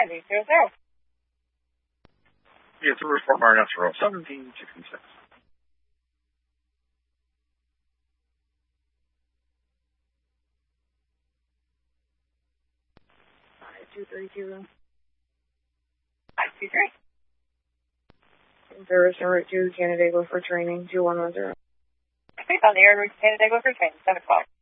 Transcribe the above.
500. Yeah, it's a report Marinette Row, 1766. 232. 523. Service en route to Canandaigua for training, 2110. Please on the air route to Canandaigua for training, 7 o'clock.